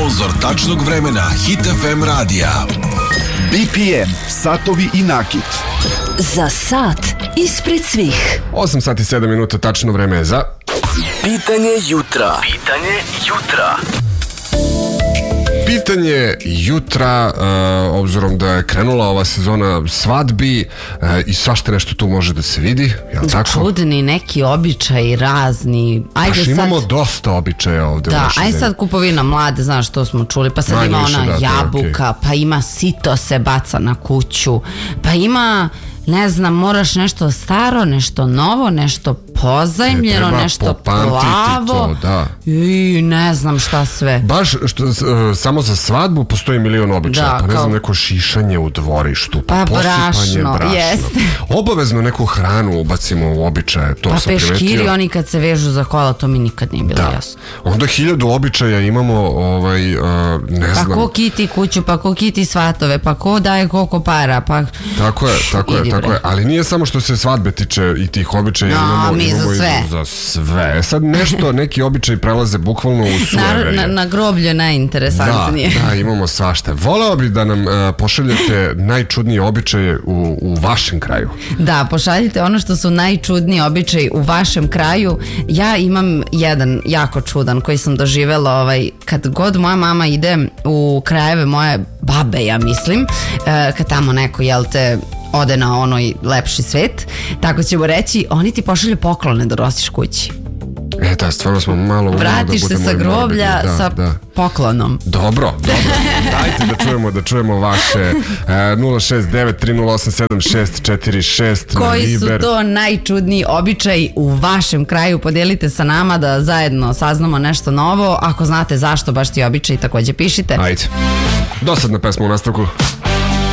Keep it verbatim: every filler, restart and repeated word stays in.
Sponzor tačnog vremena Hit F M radija. B P M, satovi i nakit. Za sat ispred svih. osam sati i sedam minuta, tačno vreme je za Pitanje jutra. Pitanje jutra. Pitanje jutra, uh, obzirom da je krenula ova sezona svadbi uh, i svašta nešto tu može da se vidi, jel tako? Čudni neki običaji, razni. Ajde Znaš, sad... imamo dosta običaja ovde. Da, aj sad kupovina mlade, znaš, to smo čuli, pa sad Manje ima više, ona da, to je jabuka, okej. pa ima sito se baca na kuću, pa ima, ne znam, moraš nešto staro, nešto novo, nešto pozajmljeno, Treba nešto popamtiti plavo. to, da. I ne znam šta sve. Baš što, uh, samo za svadbu postoji milion običaja, Da, pa ne kao- znam, neko šišanje u dvorištu, pa, Pa posipanje brašno, brašna. jeste. Obavezno neku hranu ubacimo u običaje, to Pa sam primetio. peškiri, oni kad se vežu za kola, to mi nikad nije bilo Da. jasno. Onda hiljadu običaja imamo, ovaj, uh, ne Pa znam. ko kiti kuću, pa ko kiti svatove, pa ko daje koliko para, pa... Tako je, tako je, Idi, tako bre. je. Ali nije samo što se svadbe tiče i tih običaja, No, imamo, mi za imamo i sve. za sve. Sad nešto, neki običaji prelaze bukvalno u Na, sueverje. na, na groblju je Da, najinteresantnije. da, imamo svašta. Voleo bi da nam uh, pošaljete najčudnije običaje u, u vašem kraju. Da, pošaljite ono što su najčudniji običaji u vašem kraju. Ja imam jedan jako čudan koji sam doživela ovaj, kad god moja mama ide u krajeve moje babe, ja mislim, e, kad tamo neko, jel te, ode na onoj lepši svet, tako ćemo reći, oni ti pošalju poklone da nosiš kući. E, da, stvarno smo malo... malo Vratiš da se budemo sa i groblja morbidni. Da, sa da. poklonom. Dobro, dobro. Dajte da čujemo, da čujemo vaše e, nula šest devet tri nula osam sedam šest četiri šest na Koji su Viber. to najčudniji običaji u vašem kraju? Podelite sa nama da zajedno saznamo nešto novo. Ako znate zašto baš ti običaji, takođe pišite. Ajde. Dosadna pesma u nastavku.